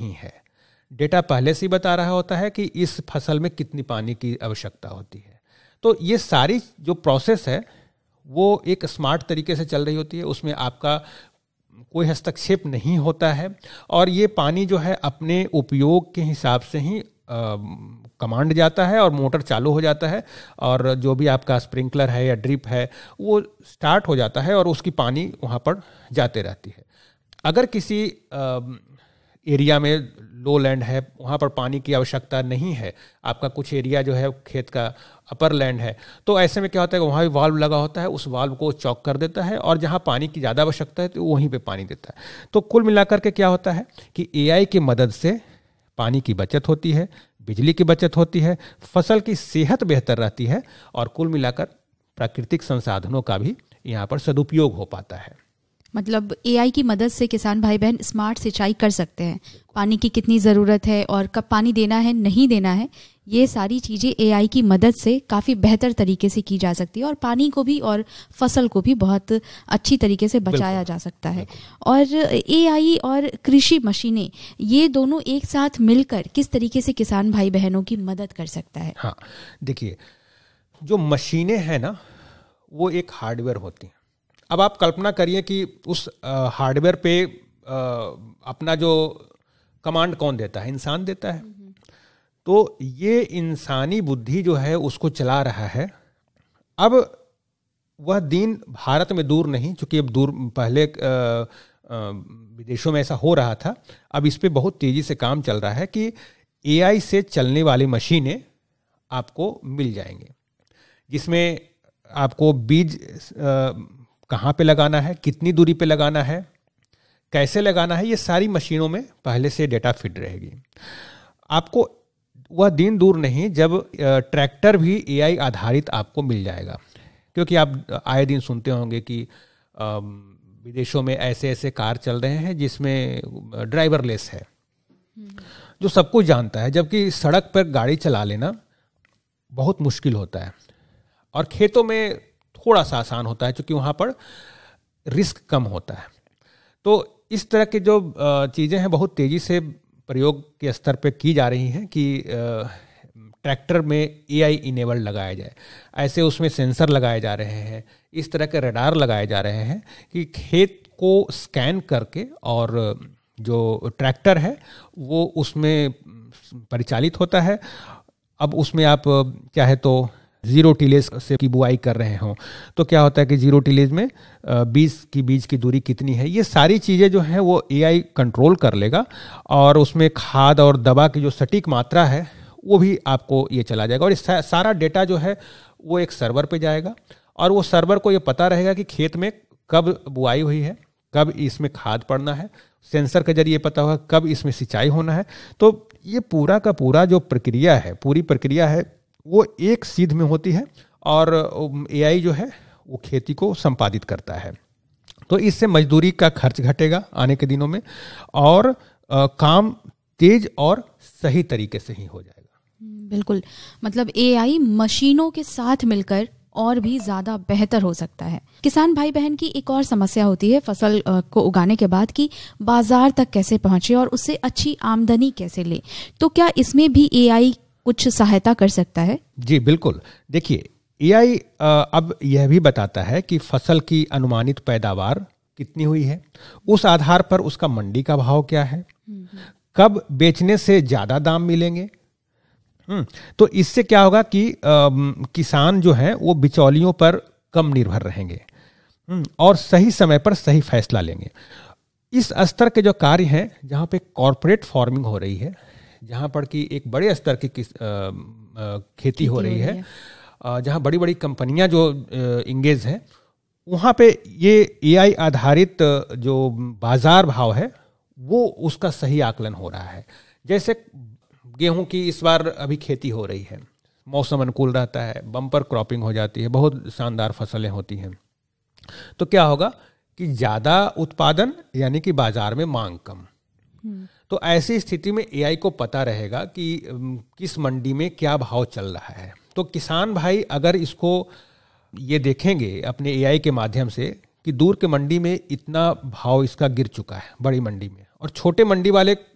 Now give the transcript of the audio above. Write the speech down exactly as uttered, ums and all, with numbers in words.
नहीं है। डेटा पहले से ही बता रहा होता है कि इस फसल में कितनी पानी की आवश्यकता होती है। तो ये सारी जो प्रोसेस है वो एक स्मार्ट तरीके से चल रही होती है, उसमें आपका कोई हस्तक्षेप नहीं होता है और ये पानी जो है अपने उपयोग के हिसाब से ही कमांड जाता है और मोटर चालू हो जाता है और जो भी आपका स्प्रिंकलर है या ड्रिप है वो स्टार्ट हो जाता है और उसकी पानी वहाँ पर जाते रहती है। अगर किसी एरिया में लो लैंड है, वहाँ पर पानी की आवश्यकता नहीं है, आपका कुछ एरिया जो है खेत का अपर लैंड है, तो ऐसे में क्या होता है कि वहाँ भी वाल्व लगा होता है, उस वाल्व को चॉक कर देता है और जहाँ पानी की ज़्यादा आवश्यकता है तो वहीं पे पानी देता है। तो कुल मिलाकर के क्या होता है कि एआई की मदद से पानी की बचत होती है, बिजली की बचत होती है, फसल की सेहत बेहतर रहती है और कुल मिलाकर प्राकृतिक संसाधनों का भी यहाँ पर सदुपयोग हो पाता है। मतलब एआई की मदद से किसान भाई बहन स्मार्ट सिंचाई कर सकते हैं। पानी की कितनी ज़रूरत है और कब पानी देना है नहीं देना है, ये सारी चीज़ें एआई की मदद से काफ़ी बेहतर तरीके से की जा सकती है और पानी को भी और फसल को भी बहुत अच्छी तरीके से बचाया जा सकता है। और एआई और कृषि मशीनें ये दोनों एक साथ मिलकर किस तरीके से किसान भाई बहनों की मदद कर सकता है? हाँ, देखिए, जो मशीनें हैं ना वो एक हार्डवेयर होती हैं। अब आप कल्पना करिए कि उस हार्डवेयर पे आ, अपना जो कमांड कौन देता है? इंसान देता है। तो ये इंसानी बुद्धि जो है उसको चला रहा है। अब वह दिन भारत में दूर नहीं, चूंकि अब दूर पहले आ, आ, विदेशों में ऐसा हो रहा था, अब इस पे बहुत तेजी से काम चल रहा है कि एआई से चलने वाली मशीनें आपको मिल जाएंगे, जिसमें आपको बीज आ, कहाँ पे लगाना है, कितनी दूरी पे लगाना है, कैसे लगाना है, ये सारी मशीनों में पहले से डेटा फीड रहेगी। आपको वह दिन दूर नहीं जब ट्रैक्टर भी एआई आधारित आपको मिल जाएगा, क्योंकि आप आए दिन सुनते होंगे कि विदेशों में ऐसे ऐसे कार चल रहे हैं जिसमें ड्राइवरलेस है, जो सब कुछ जानता है, जबकि सड़क पर गाड़ी चला लेना बहुत मुश्किल होता है और खेतों में थोड़ा सा आसान होता है क्योंकि वहाँ पर रिस्क कम होता है। तो इस तरह की जो चीज़ें हैं बहुत तेज़ी से प्रयोग के स्तर पे की जा रही हैं कि ट्रैक्टर में एआई इनेबल लगाया जाए, ऐसे उसमें सेंसर लगाए जा रहे हैं, इस तरह के रडार लगाए जा रहे हैं कि खेत को स्कैन करके और जो ट्रैक्टर है वो उसमें परिचालित होता है। अब उसमें आप चाहे तो जीरो टिलेज से की बुआई कर रहे हों तो क्या होता है कि जीरो टिलेज में बीज की बीज की दूरी कितनी है, ये सारी चीज़ें जो हैं वो एआई कंट्रोल कर लेगा और उसमें खाद और दवा की जो सटीक मात्रा है वो भी आपको ये चला जाएगा और इस सारा डेटा जो है वो एक सर्वर पे जाएगा और वो सर्वर को ये पता रहेगा कि खेत में कब बुआई हुई है, कब इसमें खाद पड़ना है, सेंसर के जरिए पता होगा कब इसमें सिंचाई होना है। तो ये पूरा का पूरा जो प्रक्रिया है, पूरी प्रक्रिया है वो एक सीध में होती है और एआई जो है वो खेती को संपादित करता है। तो इससे मजदूरी का खर्च घटेगा आने के दिनों में और आ, काम तेज और सही तरीके से ही हो जाएगा। बिल्कुल, मतलब एआई मशीनों के साथ मिलकर और भी ज़्यादा बेहतर हो सकता है। किसान भाई बहन की एक और समस्या होती है फसल को उगाने के बाद कि बाजार तक कैसे पहुंचे और उससे अच्छी आमदनी कैसे ले, तो क्या इसमें भी एआई कुछ सहायता कर सकता है? जी बिल्कुल, देखिए एआई अब यह भी बताता है कि फसल की अनुमानित पैदावार कितनी हुई है, उस आधार पर उसका मंडी का भाव क्या है, कब बेचने से ज़्यादा दाम मिलेंगे। तो इससे क्या होगा कि आ, किसान जो है वो बिचौलियों पर कम निर्भर रहेंगे और सही समय पर सही फैसला लेंगे। इस स्तर के जो कार्य हैं जहाँ पे कॉरपोरेट फार्मिंग हो रही है, जहाँ पर कि एक बड़े स्तर की किस, आ, आ, खेती हो रही है, जहाँ बड़ी बड़ी कंपनियां जो इंगेज हैं, वहाँ पे ये एआई आधारित जो बाजार भाव है वो उसका सही आकलन हो रहा है। जैसे गेहूं की इस बार अभी खेती हो रही है, मौसम अनुकूल रहता है, बम्पर क्रॉपिंग हो जाती है, बहुत शानदार फसलें होती हैं, तो क्या होगा कि ज़्यादा उत्पादन यानी कि बाजार में मांग कम। तो ऐसी स्थिति में एआई को पता रहेगा कि किस मंडी में क्या भाव चल रहा है। तो किसान भाई अगर इसको ये देखेंगे अपने एआई के माध्यम से कि दूर के मंडी में इतना भाव इसका गिर चुका है बड़ी मंडी में, और छोटे मंडी वाले